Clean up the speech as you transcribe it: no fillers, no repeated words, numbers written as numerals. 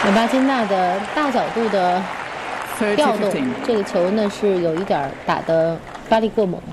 姆巴金纳的大角度的调动，这个球呢是有一点打得发力过猛。